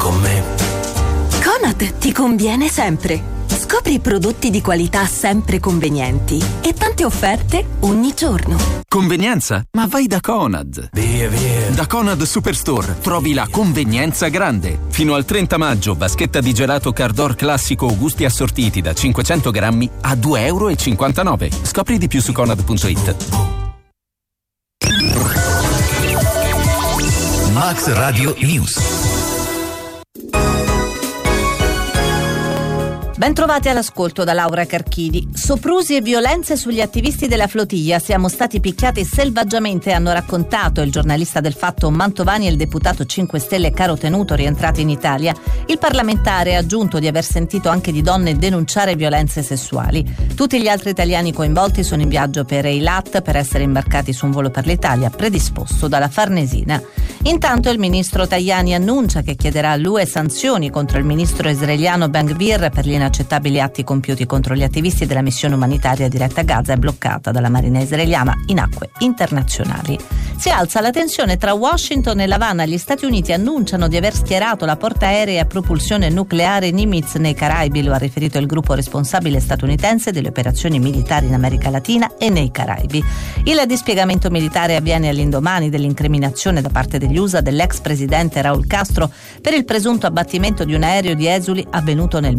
con me. Conad ti conviene sempre. Scopri prodotti di qualità sempre convenienti e tante offerte ogni giorno. Convenienza? Ma vai da Conad. Via. Da Conad Superstore trovi la convenienza grande. Fino al 30 maggio vaschetta di gelato Cardor classico o gusti assortiti da 500 grammi a €2,59. Scopri di più su conad.it. Max Radio News. Ben trovati all'ascolto da Laura Carchidi. Soprusi e violenze sugli attivisti della flotilla. Siamo stati picchiati selvaggiamente, hanno raccontato il giornalista del Fatto Mantovani e il deputato 5 Stelle Caro Tenuto, rientrati in Italia. Il parlamentare ha aggiunto di aver sentito anche di donne denunciare violenze sessuali. Tutti gli altri italiani coinvolti sono in viaggio per Eilat per essere imbarcati su un volo per l'Italia predisposto dalla Farnesina. Intanto il ministro Tajani annuncia che chiederà all'UE sanzioni contro il ministro israeliano Ben-Gvir per gli inaccettabili atti compiuti contro gli attivisti della missione umanitaria diretta a Gaza e bloccata dalla Marina israeliana in acque internazionali. Si alza la tensione tra Washington e L'Avana. Gli Stati Uniti annunciano di aver schierato la portaerei a propulsione nucleare Nimitz nei Caraibi, lo ha riferito il gruppo responsabile statunitense delle operazioni militari in America Latina e nei Caraibi. Il dispiegamento militare avviene all'indomani dell'incriminazione da parte degli USA dell'ex presidente Raúl Castro per il presunto abbattimento di un aereo di esuli avvenuto nel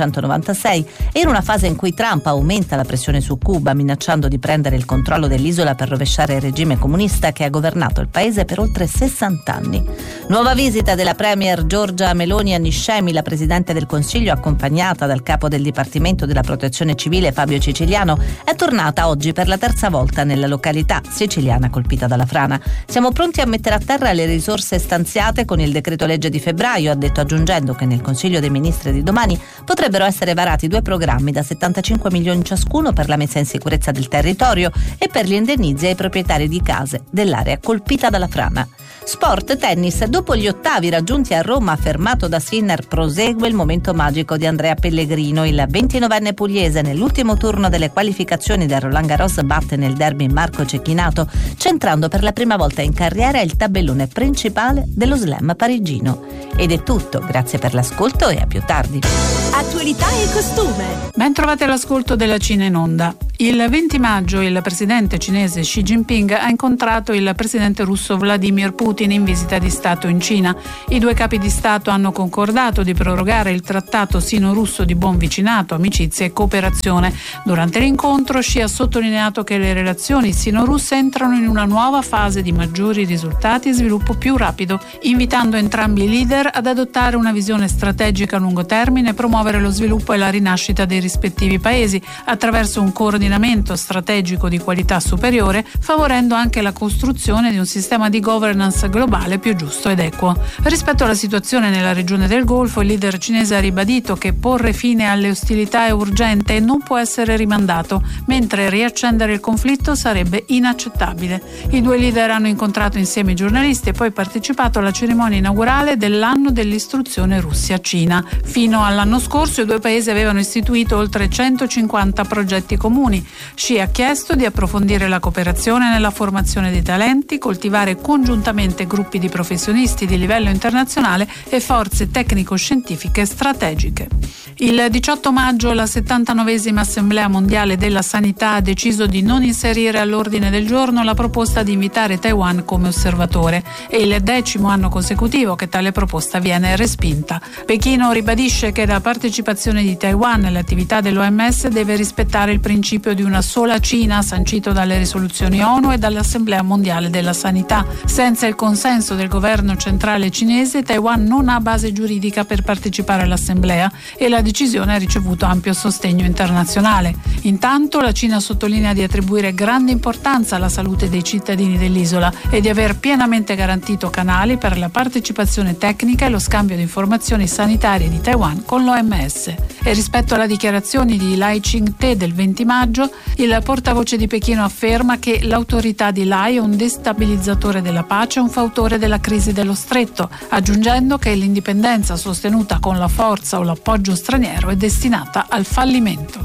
1996 e in una fase in cui Trump aumenta la pressione su Cuba, minacciando di prendere il controllo dell'isola per rovesciare il regime comunista che ha governato il paese per oltre 60 anni. Nuova visita della premier Giorgia Meloni a Niscemi. La presidente del Consiglio, accompagnata dal capo del Dipartimento della Protezione Civile Fabio Ciciliano, è tornata oggi per la terza volta nella località siciliana colpita dalla frana. Siamo pronti a mettere a terra le risorse stanziate con il decreto legge di febbraio, ha detto, aggiungendo che nel Consiglio dei Ministri di domani potrebbero essere varati 2 programmi da 75 milioni ciascuno per la messa in sicurezza del territorio e per gli indennizzi ai proprietari di case dell'area colpita dalla frana. Sport, tennis. Dopo gli ottavi raggiunti a Roma, fermato da Sinner, prosegue il momento magico di Andrea Pellegrino. Il 29enne pugliese nell'ultimo turno delle qualificazioni del Roland Garros batte nel derby Marco Cecchinato, centrando per la prima volta in carriera il tabellone principale dello slam parigino. Ed è tutto, grazie per l'ascolto e a più tardi. Attualità e costume. Ben trovati all'ascolto della Cina in onda. Il 20 maggio il presidente cinese Xi Jinping ha incontrato il presidente russo Vladimir Putin in visita di Stato in Cina. I due capi di Stato hanno concordato di prorogare il trattato sino-russo di buon vicinato, amicizia e cooperazione. Durante l'incontro Xi ha sottolineato che le relazioni sino-russe entrano in una nuova fase di maggiori risultati e sviluppo più rapido, invitando entrambi i leader ad adottare una visione strategica a lungo termine e promuovere lo sviluppo e la rinascita dei rispettivi paesi attraverso un coordinamento strategico di qualità superiore, favorendo anche la costruzione di un sistema di governance globale più giusto ed equo. Rispetto alla situazione nella regione del Golfo, il leader cinese ha ribadito che porre fine alle ostilità è urgente e non può essere rimandato, mentre riaccendere il conflitto sarebbe inaccettabile. I due leader hanno incontrato insieme i giornalisti e poi partecipato alla cerimonia inaugurale dell'anno dell'istruzione Russia-Cina. Fino all'anno scorso i due paesi avevano istituito oltre 150 progetti comuni. Xi ha chiesto di approfondire la cooperazione nella formazione dei talenti, coltivare congiuntamente gruppi di professionisti di livello internazionale e forze tecnico-scientifiche strategiche. Il 18 maggio la 79esima Assemblea Mondiale della Sanità ha deciso di non inserire all'ordine del giorno la proposta di invitare Taiwan come osservatore. È il 10° anno consecutivo che tale proposta viene respinta. Pechino ribadisce che la partecipazione di Taiwan alle attività dell'OMS deve rispettare il principio di una sola Cina sancito dalle risoluzioni ONU e dall'Assemblea Mondiale della Sanità. Senza il consenso del governo centrale cinese, Taiwan non ha base giuridica per partecipare all'Assemblea e la decisione ha ricevuto ampio sostegno internazionale. Intanto la Cina sottolinea di attribuire grande importanza alla salute dei cittadini dell'isola e di aver pienamente garantito canali per la partecipazione tecnica e lo scambio di informazioni sanitarie di Taiwan con l'OMS. E rispetto alla dichiarazione di Lai Ching-te del 20 maggio, il portavoce di Pechino afferma che l'autorità di Lai è un destabilizzatore della pace e un fautore della crisi dello stretto, aggiungendo che l'indipendenza sostenuta con la forza o l'appoggio straniero è destinata al fallimento.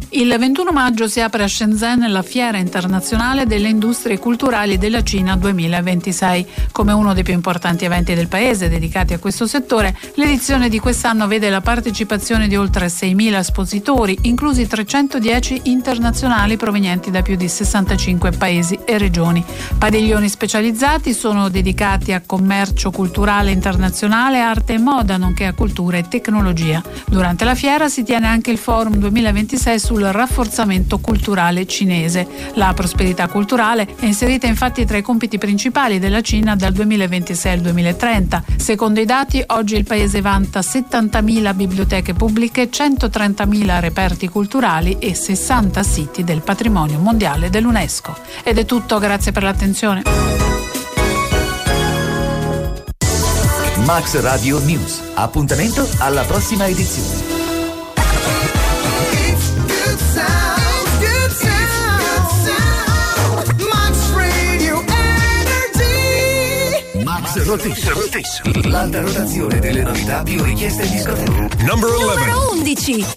Il 21 maggio si apre a Shenzhen la Fiera internazionale delle industrie culturali della Cina 2026. Come uno dei più importanti eventi del paese dedicati a questo settore, l'edizione di quest'anno vede la partecipazione di oltre 6.000 espositori, inclusi 310 internazionali provenienti da più di 65 paesi e regioni. Padiglioni specializzati sono dedicati a commercio culturale internazionale, arte e moda, nonché a cultura e tecnologia. Durante la fiera si tiene anche il Forum 2026 sul rafforzamento culturale cinese. La prosperità culturale è inserita infatti tra i compiti principali della Cina dal 2026 al 2030. Secondo i dati, oggi il paese vanta 70.000 biblioteche pubbliche, 130.000 reperti culturali e 60 siti del patrimonio mondiale dell'UNESCO. Ed è tutto, grazie per l'attenzione. Max Radio News. Appuntamento alla prossima edizione. Max Rotation. L'alta rotazione delle novità più richieste in discoteca. Numero 11.